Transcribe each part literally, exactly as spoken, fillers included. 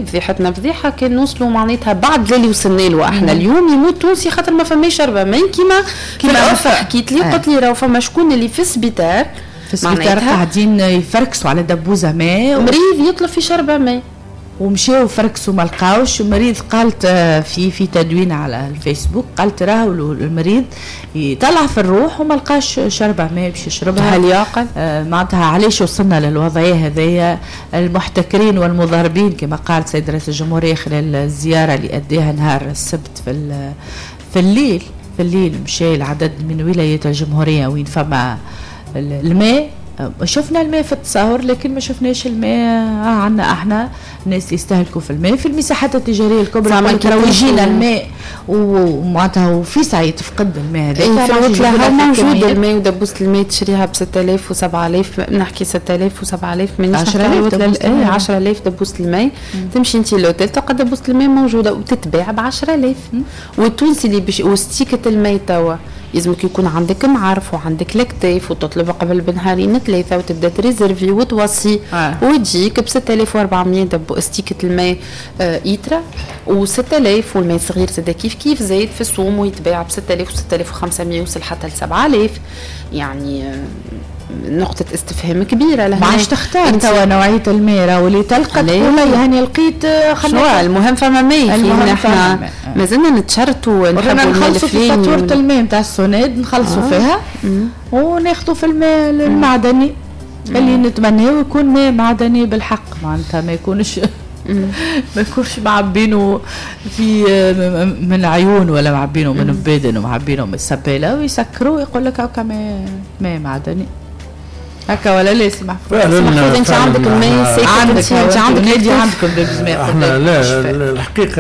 فضيحتنا فضيحه كان نوصلوا معناتها بعد اللي وصلنا له احنا. مم. اليوم يموت تونسي خاطر ما فماش شربه ماء كيما كيما حكيت لي. قلت لي راهو فما شكون اللي في السبيطار في السبيطار قاعدين يفركسوا على دبوزه ماء، مريض يطلب في شربه ماء ومشاو فركسوا ما لقاوش. مريض قالت في في تدوين على الفيسبوك قالت راهو المريض يطلع في الروح وما لقاش شربة ماء باش يشربها. هل يعقل؟ آه معناتها علاش وصلنا للوضعيه هذيا؟ المحتكرين والمضاربين كما قالت سيد رئيس الجمهوريه خلال الزياره اللي اداها نهار السبت في في الليل في الليل مشى العدد من ولايات الجمهوريه وين فما الماء. شفنا الماء في التصاور لكن ما شفناش الماء آه عنا احنا الناس يستهلكوا في الماء في المساحات التجاريه الكبرى. ترى يجينا الماء ومعناتها وفي ساعه تفقد الماء هذاك. هذا موجود الماء ودبوسه الماء تشريها ب ستة آلاف و سبعة آلاف. نحكي ستة آلاف و7 آلاف من عشرة آلاف دبوسه الماء. تمشي انت لوتيل تلقى دبوسه الماء موجوده وتتباع ب عشرة آلاف. والتونسي اللي باش وستيكه الماء توا لازمك يكون عندك معارف وعندك لكتاف وتطلب قبل بنهارين ثلاثه وتبدا تريزرفي وتوصي آه. وتجيك ب ستة آلاف وأربعمية دبو استيكه الماء آه ايترا و6 آلاف. والماء صغير زاد كيف كيف زايد في السوم ويتباع ب ستة آلاف و6 آلاف وخمسمية يوصل حتى ل سبعة آلاف. يعني آه نقطة استفهام كبيرة لهنا. باش تختار توا نوعية الماء واللي تلقى تقول يعني لقيت خلينا المهم فما ماء. احنا ما زلنا نتشرطوا ونحبوا نخلصوا في فاتورة الماء نتاع السوناد نخلصوا آه. فيها وناخذوا في الماء المعدني اللي نتمناه يكون ماء معدني بالحق معناتها ما يكونش ما يكونش معبينه في من عيون ولا معبينه من بدن ومعبينه من السبالة ويسكروا يقول لك هكا ماء ماء معدني هكا ولا لا؟ سي محفوظ انت عندك الماء عندك انت عندك نادي عندكم بالماء. احنا لا الحقيقه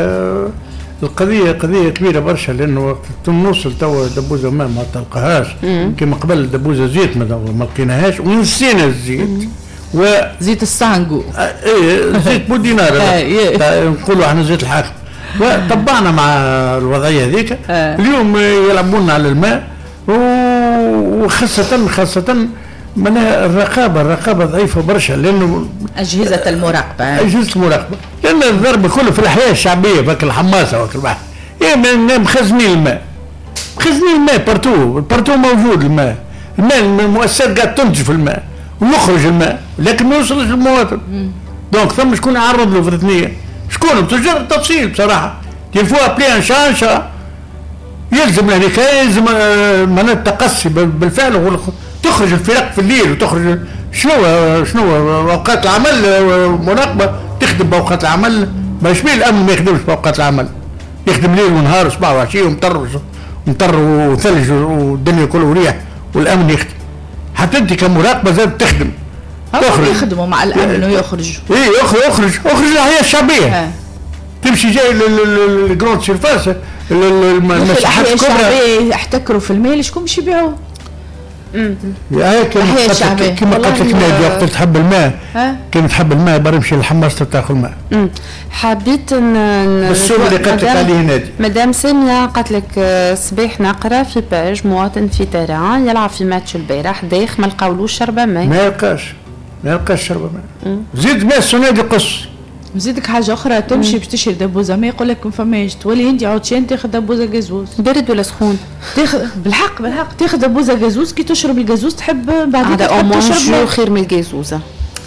القضيه قضيه كبيره برشا لانه وقت نوصل توا دبوزه ماء ما تلقاهاش كما قبل دبوزه زيت ما لقيناهاش ونسينا الزيت وزيت السانغو ايه زيت بودينار نقولوا احنا زيت الحاكم وطبعنا مع الوضعيه هذيك. اليوم يلعبونا على الماء وخاصه خاصه من الرقابه الرقابه ضعيفه برشا لانه اجهزه المراقبه اجهزه المراقبه لان الضرب كله في الاحياء الشعبيه فك الحماسه وك البحر يعني مخزنين الماء مخزنين الماء بارتو بارتو موجود الماء الماء المؤسسات قاعد تنتج في الماء ويخرج الماء لكن ما يوصلش للمواطن. دونك ثم شكون يعرض له في الاثنين؟ شكون بتجر التفصيل بصراحه تلفوها بلان شانشا يلزم هذيك يلزم معناتها التقصي بالفعل تخرج الفرق في الليل وتخرج شنو شنو اوقات العمل مراقبه تخدم باوقات العمل باش بيه الامن ما يخدمش باوقات العمل يخدم ليل ونهار صباح وعشيه ومطر ومطر وثلج والدنيا كله ريح والامن يخدم. حتى انت كمراقبه زاد تخدم تخرج يخدموا مع الامن ويخرجوا اي يخرج يخرج يخرج الاحياء الشعبيه تمشي جاي للجروند سيرفاس المساحات الكبرى يحتكروا في المال شكون باش يبيعوه؟ هيك كما قلت لك نادي وقت تحب الماء كان تحب الماء برمشي للحماس تاخذ الماء. حبيت بالسوق اللي قلت لك عليه نادي مدام ساميه قالت لك صباح نقرا في باج مواطن في تيران يلعب في ماتش البارح داخ ما لقاولوش شربه ماء ما يلقاش ما يلقاش شربه ماء زيد ماء السنه قص. نزيدك حاجه اخرى تمشي باش تشري دبوزه ما يقول لك ما فماش تولي انت عطشان تاخذ دبوزه غازوز بارد ولا سخون تاخذ بالحق بالحق تاخذ دبوزه غازوز كي تشرب الغازوز تحب بعد هذا تشرب خير من الغازوزه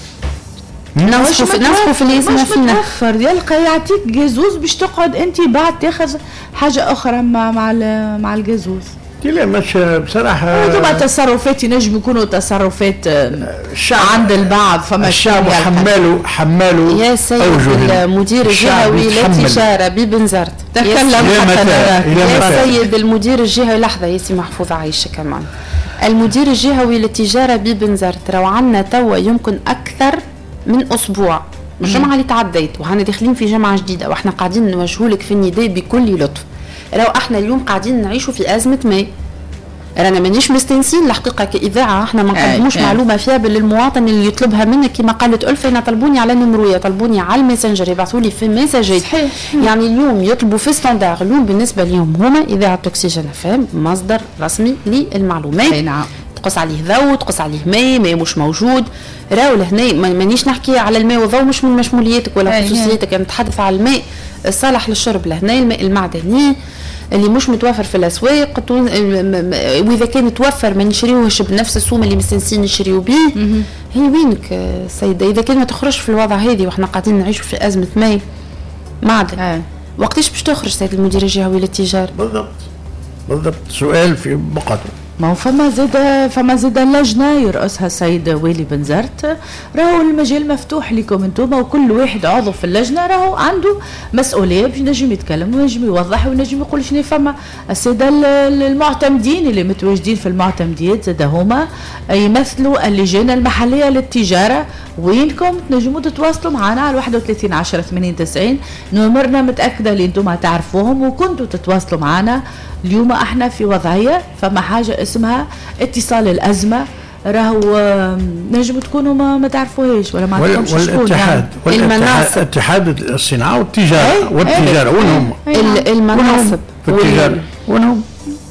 نوصفوا في نوصفوا في اللي يسمع فينا توفر يلقى يعطيك غازوز باش تقعد انت بعد تاخذ حاجه اخرى مع مع مع الغازوز. لا مش بصراحه هذوما تصرفات ينجم يكونوا تصرفات عند البعض فما الشعب حماله حماله يا سيد المدير الجهوي للتجاره ببنزرت تكلم حتى يا سيد المدير الجهوي لحظه يا سي محفوظ عايشه كمان المدير الجهوي للتجاره ببنزرت راهو عندنا توا يمكن اكثر من اسبوع الجمعه اللي تعديت وحنا داخلين في جمعه جديده واحنا قاعدين نوجهولك في النداء بكل لطف. راهو احنا اليوم قاعدين نعيشوا في ازمه ماء رانا مانيش مستنسين الحقيقه كاذاعه احنا ما نقدموش معلومه فيابل للمواطن اللي يطلبها منك كما قالت ألفة انا طلبوني على نمرويه طلبوني على الماسنجر يبعثوا لي في ميساجات يعني اليوم يطلبوا في ستاندار اليوم بالنسبه لهم هما اذاعه اوكسجين فام مصدر رسمي للمعلومات. نعم تقص عليه ضوء، تقص عليه ماء، ماء مش موجود. راهو لهنا مانيش نحكي على الماء والضوء مش من مشمولياتك ولا خصوصياتك، انا نتحدث على الماء الصالح للشرب لهنا، الماء المعدني اللي مش متوفر في الاسواق، واذا كان توفر ما نشريوهش بنفس السوم اللي مستنسين نشريو بيه. هي وينك سيده اذا كان ما تخرجش في الوضع هذه واحنا قاعدين نعيشوا في ازمه ماء معدن؟ آه. وقتاش باش تخرج سيد المدير الجهوي للتجاره؟ بالضبط بالضبط، سؤال في بقعته. ما هو فما زاد فما زاد لجنه يرأسها السيد والي بن زرت، راهو المجال مفتوح لكم انتم، وكل واحد عضو في اللجنه راهو عنده مسؤوليه باش ينجم يتكلم وينجم يوضح وينجم يقول شنو فما. الساده المعتمدين اللي متواجدين في المعتمديات زاد هما يمثلوا اللجان المحليه للتجاره، وينكم تنجموا تتواصلوا معنا على واحد وثلاثين عشرة ثمانية وتسعين، نمرنا متاكده اللي انتم تعرفوهم وكنتوا تتواصلوا معنا. اليوم احنا في وضعيه فما حاجه اسمها اتصال الازمه، راهو نجم تكونوا ما, ما تعرفوهاش ولا ما عندكمش شكون. والاتحاد يعني. المناصب، اتحاد الصناعه والتجاره والتجاره وين هم؟ المناصب في التجاره وين هم؟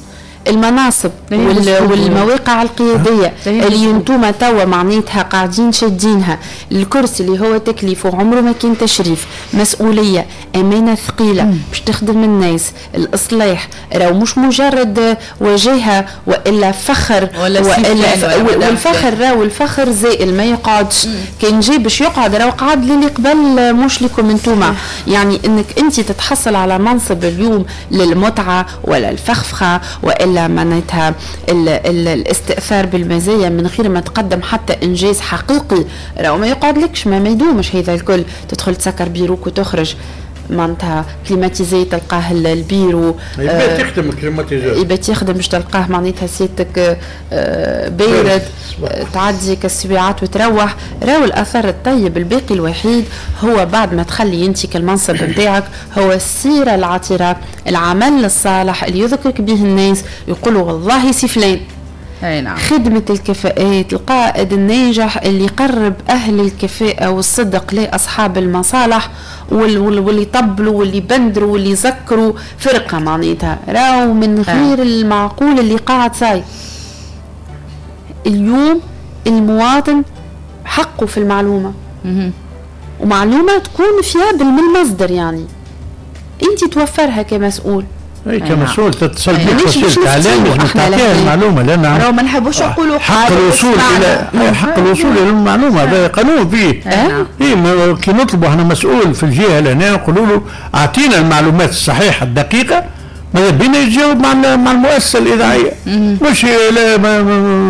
المناصب والمواقع القياديه اللي انتم توا معناتها قاعدين شادينها. الكرسي اللي هو تكليف وعمره ما كان تشريف، مسؤوليه، امانه ثقيله باش تخدم الناس، الاصلاح، راهو مش مجرد وجاهه والا فخر ولا وإلا والفخر راهو الفخر زائل ما يقعدش. كان جاي باش يقعد راهو قعد للي قبل مش لكم انتم. يعني انك انت تتحصل على منصب اليوم للمتعه ولا الفخفخه وإلا إلا معناتها الاستئثار بالمزايا من غير ما تقدم حتى إنجاز حقيقي، راهو ما يقعد لكش، ما, ما يدومش هذا الكل. تدخل تسكر بيروك وتخرج معناتها كليماتيزي تلقاه البيرو يبات يخدم كليماتيزي، يبات يخدم باش تلقاه معناتها سيتك بارد، تعدي كالسبيعات وتروح. راهو الاثر الطيب الباقي الوحيد هو بعد ما تخلي انت كالمنصب نتاعك هو السيره العطره، العمل الصالح اللي يذكرك به الناس يقولوا والله سي فلان. أي نعم. خدمة الكفاءات، القائد الناجح اللي يقرب أهل الكفاءة والصدق لأصحاب المصالح واللي يطبلوا واللي يبندروا واللي يذكروا فرقة معناتها. راهو من غير المعقول اللي قاعد صاير اليوم المواطن حقه في المعلومة، ومعلومة تكون فيابل من المصدر، يعني انت توفرها كمسؤول. اي كمسؤول تتصل بك وسيله اعلام باش تعطيها المعلومه، لان راهو ما نحبوش نقولوا حق الوصول الى حق الوصول الى المعلومه، هذا قانون فيه. اي كي نطلبوا احنا مسؤول في الجهه لهنا نقولوا له اعطينا المعلومات الصحيحه الدقيقه، ماذا بينا يتجاوب مع مع المؤسسه الاذاعيه، مش لا ما,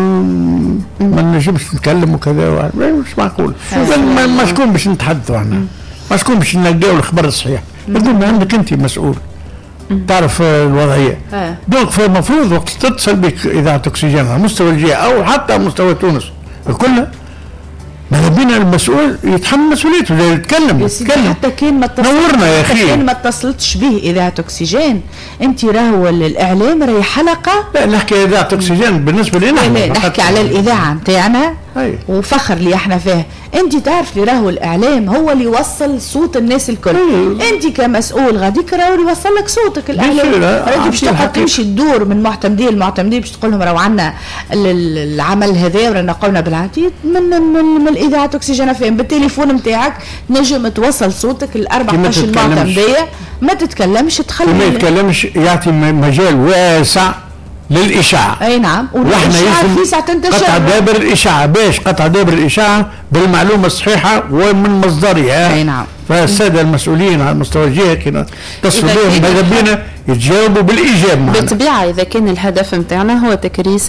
ما نجمش نتكلم وكذا، مش معقول. ما شكون باش نتحدثوا احنا، ما شكون باش نلقاو الخبر الصحيح، بدون عندك انت مسؤول تعرف الوضعيه. آه. دونك فالمفروض وقت تتصل بك اذاعه اكسجين على مستوى الجهه او حتى على مستوى تونس الكل، ماذا بينا المسؤول يتحمل مسؤوليته زي يتكلم يتكلم حتى كان ما نورنا يا اخي، كان ما اتصلتش به اذاعه اكسجين. انت راهو الاعلام راهي حلقه، لا نحكي اذاعه اكسجين بالنسبه لنا، لا نحكي على الاذاعه نتاعنا وفخر اللي احنا فيه. انت تعرف لي راهو الاعلام هو اللي يوصل صوت الناس الكل. أيه. انت كمسؤول غاديك راهو اللي يوصل لك صوتك الاعلام، راهي باش تقعد تمشي تدور من معتمدين المعتمدين باش تقول لهم راهو عندنا العمل هذا ورانا قلنا بالعديد من من, من الاذاعه اكسجين فين بالتليفون نتاعك نجم توصل صوتك ل أربعطاش معتمديه، ما تتكلمش تخلي ما يتكلمش، يعطي مجال واسع للإشاعة. أي نعم. وإحنا يلزم قطع دابر الإشاعة، باش قطع دابر الإشاعة بالمعلومة الصحيحة ومن مصدرها. أي نعم. فالسادة المسؤولين على مستوى الجهة كنا تصلوا بهم ماذا بينا يتجاوبوا بالإيجاب معنا. بالطبيعة إذا كان الهدف متاعنا هو تكريس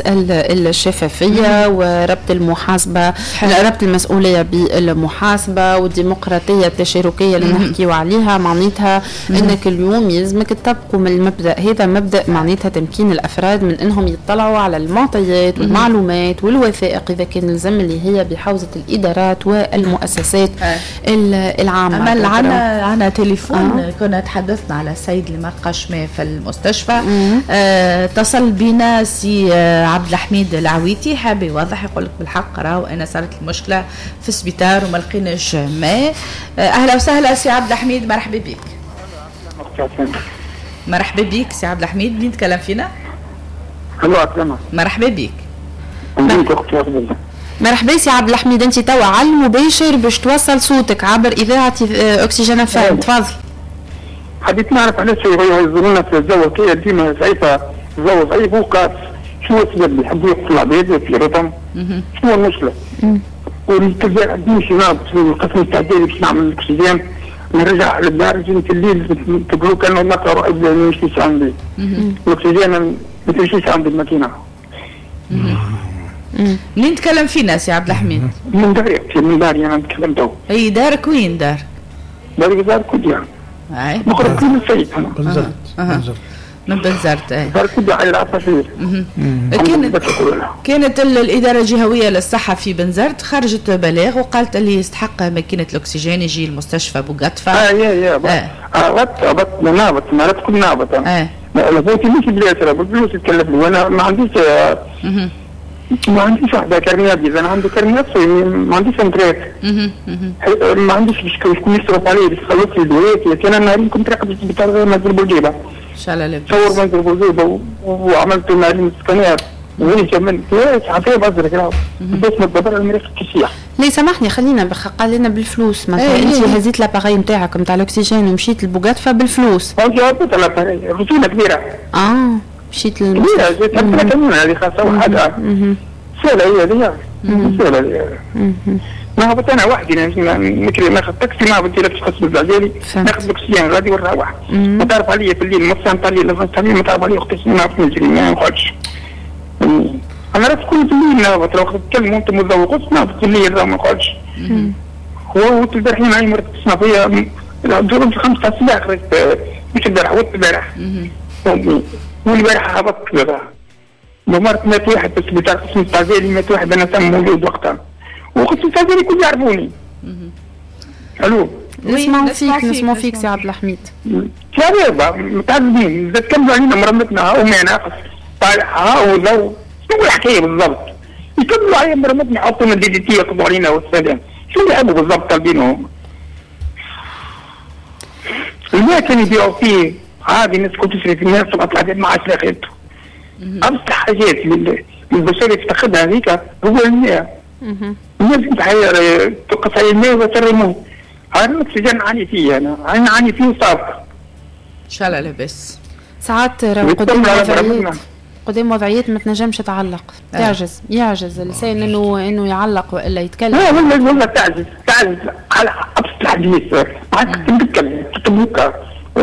الشفافية وربط المحاسبة، ربط المسؤولية بالمحاسبة والديمقراطية التشاركية اللي نحكيوا عليها، معناتها أنك اليوم يلزمك تطبقوا من المبدأ هذا، مبدأ معناتها تمكين الأفراد من أنهم يطلعوا على المعطيات والمعلومات والوثائق إذا كان لزم اللي هي بحوزة الإدارات والمؤسسات العامة. عنا عنا تليفون. آه. كنا تحدثنا على السيد اللي ما لقاش ماء في المستشفى. آه اتصل بنا سي آه عبد الحميد العويتي، حاب يوضح يقول لك بالحق راهو انا صارت المشكله في السبيطار وما لقيناش ماء. آه اهلا وسهلا سي عبد الحميد، مرحبا بك. مرحبا بك سي عبد الحميد، مين تكلم فينا؟ الو. مرحبا بك. مرحبا سي عبد الحميد، انت توا على المباشر باش توصل صوتك عبر اذاعه اكسجين اف ام، تفضل. حبيت نعرف علاش يهزرونا في الجو كي ديما ضعيفه، الجو ضعيف وقاص، شنو السبب؟ يحبوا يقتلوا العباد في رطم، شنو المشكله؟ والتلفاز عندي شي نهار في القسم التعديلي باش نعمل الاكسجين، نرجع للدار في الليل تقولوا كانوا نقرا ما نمشيش عندي الاكسجين، ما تمشيش عندي الماكينه. منين تكلم فينا سي عبد الحميد؟ من داري، من داري انا نتكلم تو. اي دارك وين دار؟ داري دار كوديان. اي مقرب كل السيد انا. بنزرت. بنزرت. من بنزرت اي. دار كوديان على العصافير. كانت كانت الاداره الجهويه للصحه في بنزرت خرجت بلاغ وقالت اللي يستحق ماكينه الاكسجين يجي المستشفى بوقطفه. اه يا يا هبط هبط نابط مرات كل نابط. اه. لا بوتي مش بلاترا بالفلوس تكلف لي وانا ما عنديش ما عنديش واحدة كارنيات، إذا أنا عندي كارنيات ما عنديش انتريت. ما عنديش شكون يصرف عليه باش يخلص لي الدوات، لكن أنا نارين كنت راقد بتاع منزل بوجيبة. إن شاء الله لاباس. صور منزل بوجيبة وعملت نارين سكانير وين كمان كيفاش عطيه بزرك راهو باش نتدبر المريخ الكشيح. لي سامحني خلينا بخ قال لنا بالفلوس معناتها انت هزيت لاباغي نتاعك نتاع الاكسجين ومشيت للبوغاتفا بالفلوس. اه جاوبت على لاباغي روتينه كبيره. اه مشيت لل كبيره جيت حتى كمان هذه خاصه وحدها. سهله هي هذه سهله هي. ما هبط انا وحدي نكري ناخذ تاكسي ما بدي لك قسم العجالي ناخذ الاكسجين غادي ونروح. ما تعرف عليا في الليل نص ساعه نتاع الليل نص ساعه ما تعرف عليا وقت ما نعرف نجري ما نقعدش. انا راه كل الليل نهبط لو تكلموا انتم متذوقوش نهبط الليل راه ما نقعدش. هو البارح معي مرت تسمع فيا ضربت خمس تاع الصباح خرجت مش البارح وقت البارح. والبارح هبطت مرت مات واحد بس بتاع قسم التعزيري مات واحد انا تم موجود وقتها وقسم التعزيري الكل يعرفوني. الو نسمعوا فيك نسمعوا فيك سي عبد الحميد. شباب متعذبين اذا تكلموا علينا مرمتنا وما ناقص طالعها ولو شنو الحكايه بالضبط؟ يكملوا علينا مرمتنا يحطوا لنا دي دي تي يقضوا علينا والسلام، شنو يحبوا بالضبط طالبينهم؟ الماء كان يبيعوا فيه عادي الناس كنت تشري في الناس تبقى طلعت مع عشرة خيرته. أبسط حاجات للبشر يفتقدها هذيك هو الماء. الناس تحير تقص على الماء وترموه. هذا الاكسجين نعاني فيه انا، انا نعاني فيه وصافي. ان شاء الله لاباس. ساعات راهو قدام وضعيات قدام وضعيات ما تنجمش تعلق، تعجز يعجز اللسان انه انه يعلق والا يتكلم. لا والله والله تعجز تعجز على ابسط الحديث، عاد تتكلم تتبوكا.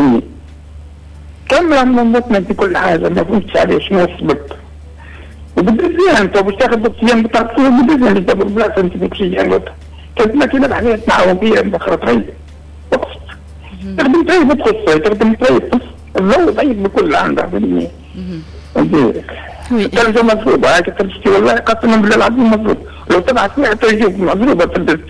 كمل منظمتنا في كل حاجه ما فهمتش عليه شنو السبب. وبالدزين انت باش تاخذ الاكسجين بتاعك بالدزين اللي تبغى بلاصه انت الاكسجين كانت ماكينه بحالات معاهم بيها مدخله طريق وقفت تخدم طريق ما تخصها تخدم طريق الضوء ضعيف بكل عندها بالمية. الترجمه مضروبه هاك الترجمه والله قسما بالله العظيم مضروب لو تبعت فيها ترجمه مضروبه في الدرس.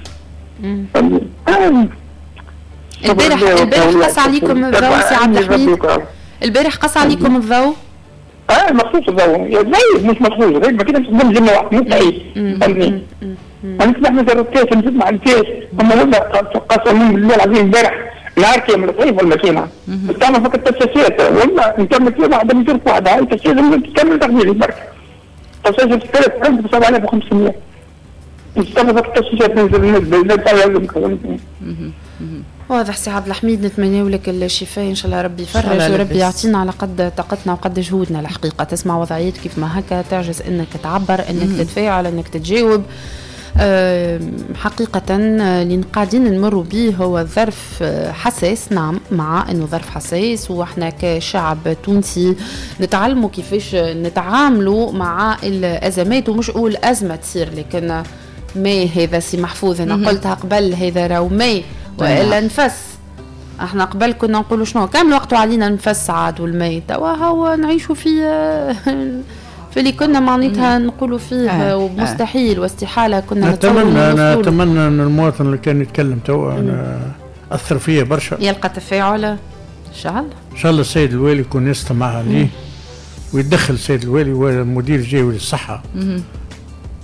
البارح البارح قص عليكم الضوء سي عبد الحميد؟ البارح قص عليكم الضوء؟ اه مخصوص الضوء ضعيف مش مخصوص غير ما كده تخدم جمله واحده مش ضعيف فهمتني؟ انا كنت احنا جربتها نسمع الكيس هم والله قسما بالله العظيم امبارح نهار كامل ضعيف الماكينه بتعمل فقط تساسيات والله نكمل فيها بعد ما تشوف واحده هاي تساسيات تكمل تقديري برك تساسيات ثلاث عند سبعة آلاف وخمسمية نستعمل فقط تساسيات ننزل ننزل ننزل واضح سي عبد الحميد، نتمنى لك الشفاء ان شاء الله ربي يفرج وربي يعطينا على قد طاقتنا وقد جهودنا. الحقيقه تسمع وضعيات كيف ما هكا تعجز انك تعبر انك تتفاعل انك تجاوب. أه حقيقة اللي قاعدين نمروا به هو ظرف حساس، نعم مع انه ظرف حساس واحنا كشعب تونسي نتعلموا كيفاش نتعاملوا مع الازمات، ومش اقول ازمة تصير لكن ماء هذا سي محفوظ انا قلتها قبل هذا راهو ماء والا نفس. احنا قبل كنا نقولوا شنو كامل وقته علينا نفس عاد والماء توا هو نعيشوا في في اللي كنا معناتها نقولوا فيه آه. ومستحيل آه. واستحاله كنا نتمنى انا اتمنى ان المواطن اللي كان يتكلم توا انا اثر فيه برشا يلقى تفاعل ان شاء الله. ان شاء الله السيد الوالي يكون يستمع عليه ويتدخل السيد الوالي والمدير الجهوي للصحه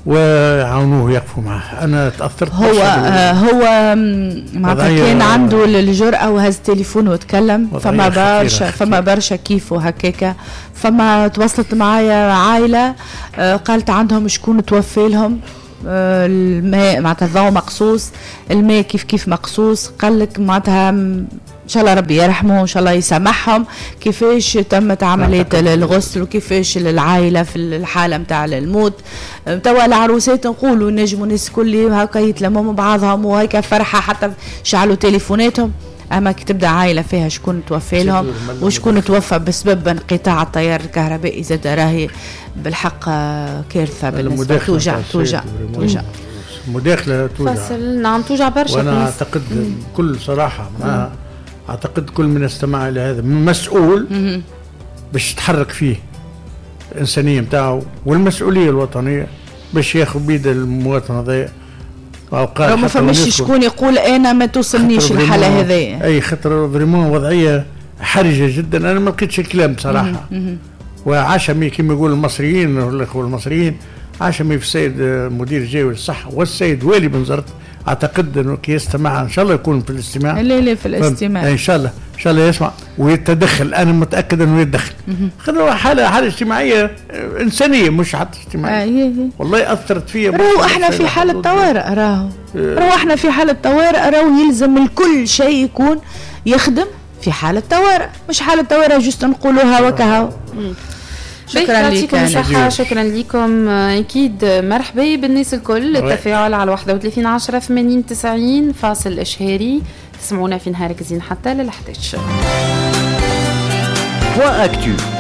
ويعاونوه يقفوا معه. انا تاثرت هو آه هو معناتها كان عنده الجرأه وهز تليفون وتكلم. فما برشا فما برشا كيفه هكاكا. فما تواصلت معايا عائله آه قالت عندهم شكون توفي لهم آه الماء معناتها الضوء مقصوص، الماء كيف كيف مقصوص. قال لك معناتها ان شاء الله ربي يرحمه وان شاء الله يسامحهم. كيفاش تمت عمليه الغسل وكيفاش العائله في الحاله نتاع الموت. توا العروسات نقولوا نجموا الناس كل هكا يتلموا مع بعضهم وهيك فرحه حتى شعلوا تليفوناتهم. اما كي تبدا عائله فيها شكون توفى لهم وشكون توفى بسبب انقطاع التيار الكهربائي زاد راهي بالحق كارثه بالنسبه. توجع توجع توجع مداخله توجع فصل. نعم توجع برشا. وانا اعتقد بكل صراحه ما اعتقد كل من استمع الى هذا مسؤول باش يتحرك فيه الانسانيه نتاعو والمسؤوليه الوطنيه باش ياخذ بيد المواطن هذا. اوقات ما فماش شكون يقول انا ما توصلنيش الحاله هذه. اي خطر ضريمون وضعيه حرجه جدا. انا ما لقيتش الكلام بصراحه. وعشمي كما يقول المصريين والاخوه المصريين عشمي في السيد مدير جاوي الصحه والسيد والي بنزرت. اعتقد انه كي يستمع ان شاء الله يكون في الاستماع. لا لا في الاستماع ان شاء الله ان شاء الله يسمع ويتدخل. انا متاكد انه يتدخل. خذوا حاله حاله اجتماعيه انسانيه مش حتى اجتماعيه. آه والله اثرت فيا. راهو احنا في حاله طوارئ. راهو راهو احنا في حاله طوارئ. راهو يلزم الكل شيء يكون يخدم في حاله طوارئ. مش حاله طوارئ جست نقولوها وكهو. شكرا لكم صحة. شكرا لكم. أكيد مرحبا بالناس الكل. التفاعل على واحد وثلاثين عشرة ثمانين تسعين فاصل إشهاري. تسمعونا في نهار كزين حتى للحداش. بوان أكتو